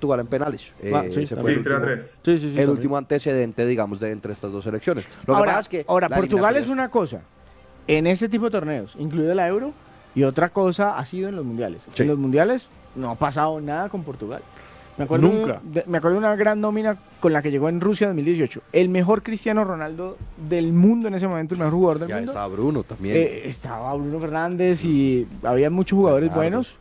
Portugal en penales. Sí, Ese fue Sí, 3-3. Sí, el último antecedente, digamos, de entre estas dos selecciones. Lo que Ahora, pasa es que ahora la Portugal es eliminatoria- una cosa en ese tipo de torneos, incluido la Euro, y otra cosa ha sido en los mundiales. Sí. En los mundiales no ha pasado nada con Portugal. Me acuerdo Nunca. me acuerdo de una gran nómina con la que llegó en Rusia 2018. El mejor Cristiano Ronaldo del mundo en ese momento, el mejor jugador del Ya mundo. estaba Bruno también. Estaba Bruno Fernández y había muchos jugadores Bernardo. buenos.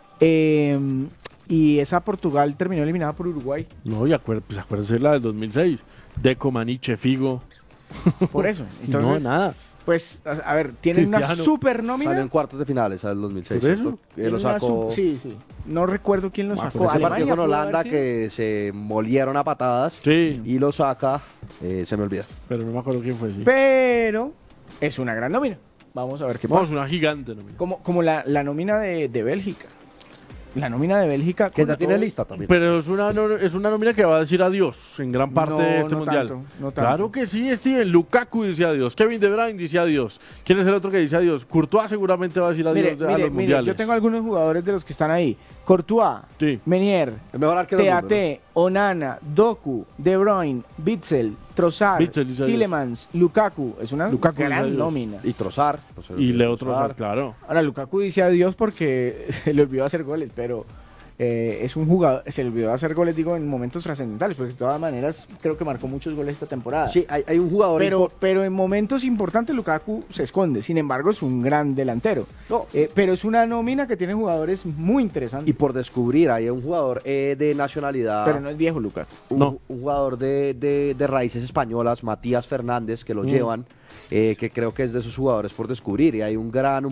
Y esa Portugal terminó eliminada por Uruguay. No, y pues acuérdense la del 2006. Deco, Maniche, Figo. Por eso. No, Entonces, nada. pues, a ver, tienen una Cristiano. super nómina. Salió en cuartos de finales al 2006. ¿Por eso? ¿cierto? Lo Tienen una sacó sí. No recuerdo quién lo Ah, sacó. ese partido con pudo haber Holanda sido. que se molieron a patadas Sí, y lo saca, se me olvida. pero no me acuerdo quién fue. Sí. Pero es una gran nómina. Vamos a ver qué Vamos, pasa. una gigante. ¿No? Como la nómina de Bélgica. La nómina de Bélgica. Que con ya tiene todo- lista también. Pero es una nómina que va a decir adiós en gran parte No, de este no mundial. tanto, no tanto. Claro que sí, Steven. Lukaku dice adiós. Kevin De Bruyne dice adiós. ¿Quién es el otro que dice adiós? Courtois seguramente va a decir adiós a los mundiales. yo tengo algunos jugadores de los que están ahí. Courtois, Sí. Menier, El mejor arquero del mundo, TAT, Onana, Doku, De Bruyne, Bitzel, Trossard, Bitzel dice adiós. Tillemans, Lukaku. Es una Lukaku dice gran adiós. nómina. ¿no? Y Trossard. no se Y olvide Leo Trossard. Trossard, claro. Ahora, Lukaku dice adiós porque se le olvidó hacer goles, pero es un jugador, se le olvidó hacer goles, digo, en momentos trascendentales, porque de todas maneras creo que marcó muchos goles esta temporada. Sí, hay un jugador. Pero en momentos importantes Lukaku se esconde, sin embargo es un gran delantero. No, Pero es una nómina que tiene jugadores muy interesantes. y por descubrir, hay un jugador de nacionalidad. Pero no es viejo Lukaku. No. Un jugador de raíces españolas, Matías Fernández, que lo llevan, que creo que es de esos jugadores por descubrir. Y hay un gran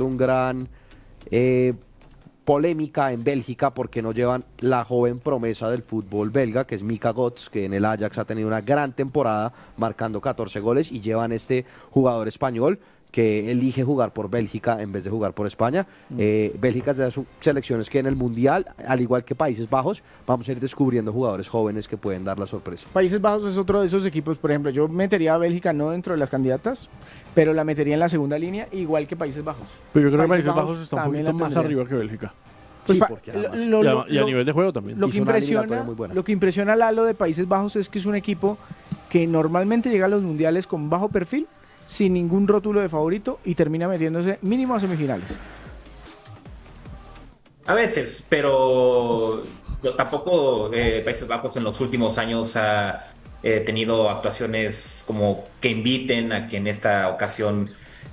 polémica en Bélgica porque no llevan la joven promesa del fútbol belga, que es Mika Götze, que en el Ajax ha tenido una gran temporada, marcando 14 goles, y llevan este jugador español que elige jugar por Bélgica en vez de jugar por España. Bélgica es de las selecciones que en el Mundial, al igual que Países Bajos, vamos a ir descubriendo jugadores jóvenes que pueden dar la sorpresa. Países Bajos es otro de esos equipos, por ejemplo, yo metería a Bélgica no dentro de las candidatas, pero la metería en la segunda línea, igual que Países Bajos. Pero yo creo que Países Países Bajos Bajos está un también poquito la más tendría. arriba que Bélgica. Pues Sí, pa- porque lo- además- lo- Y a lo- nivel de juego también. Lo que, Hizo una eliminatoria impresiona, muy buena. lo que impresiona a Lalo de Países Bajos es que es un equipo que normalmente llega a los mundiales con bajo perfil, sin ningún rótulo de favorito y termina metiéndose mínimo a semifinales. A veces, pero tampoco Países Bajos en los últimos años ha tenido actuaciones como que inviten a que en esta ocasión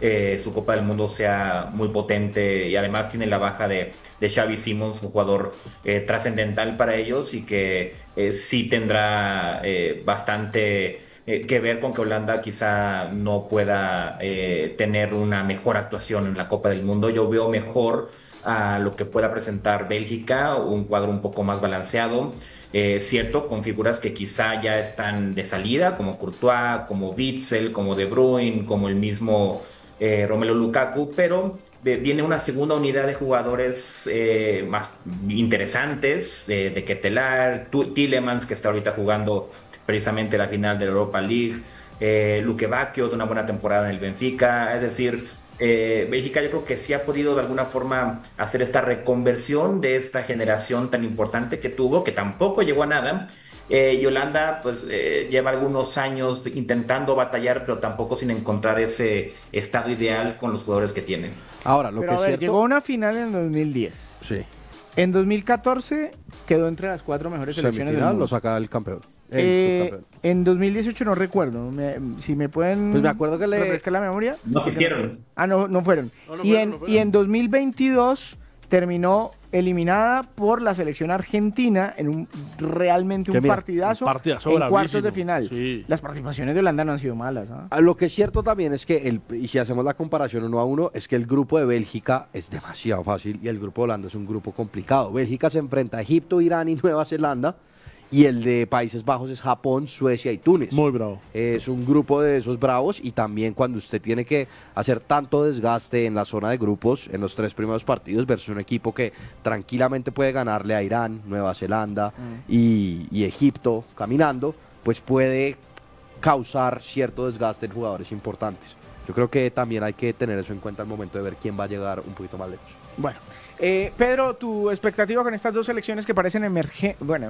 su Copa del Mundo sea muy potente, y además tiene la baja de Xavi Simons, un jugador trascendental para ellos y que sí tendrá bastante que ver con que Holanda quizá no pueda tener una mejor actuación en la Copa del Mundo. Yo veo mejor a lo que pueda presentar Bélgica, un cuadro un poco más balanceado, cierto, con figuras que quizá ya están de salida, como Courtois, como Witsel, como De Bruyne, como el mismo Romelu Lukaku, pero viene una segunda unidad de jugadores más interesantes, de Ketelaere, Tillemans, que está ahorita jugando precisamente la final de la Europa League, Luque Bacchio de una buena temporada en el Benfica. Es decir, Bélgica yo creo que sí ha podido de alguna forma hacer esta reconversión de esta generación tan importante que tuvo, que tampoco llegó a nada. Y Holanda pues lleva algunos años intentando batallar, pero tampoco sin encontrar ese estado ideal con los jugadores que tienen. Ahora, lo Pero que a es ver, cierto... llegó a una final en 2010. Sí. En 2014 quedó entre las 4 mejores selecciones del Semifinal mundo. lo saca el campeón. El subcampeón. En 2018 no recuerdo. Si me pueden Pues me acuerdo que refrescar la memoria. No quisieron. Ah, no fueron. No y, fueron, en, no fueron. y en 2022 terminó eliminada por la selección argentina en realmente Que un mira, partidazo, un partidazo en bravísimo. cuartos de final. Sí. Las participaciones de Holanda no han sido malas. ¿Ah? Lo que es cierto también es que, y si hacemos la comparación 1-1, es que el grupo de Bélgica es demasiado fácil y el grupo de Holanda es un grupo complicado. Bélgica se enfrenta a Egipto, Irán y Nueva Zelanda, y el de Países Bajos es Japón, Suecia y Túnez. Muy bravo. Es un grupo de esos bravos, y también cuando usted tiene que hacer tanto desgaste en la zona de grupos, en los 3 primeros partidos, versus un equipo que tranquilamente puede ganarle a Irán, Nueva Zelanda y Egipto caminando, pues puede causar cierto desgaste en jugadores importantes. Yo creo que también hay que tener eso en cuenta al momento de ver quién va a llegar un poquito más lejos. Bueno, Pedro, tu expectativa con estas dos selecciones que parecen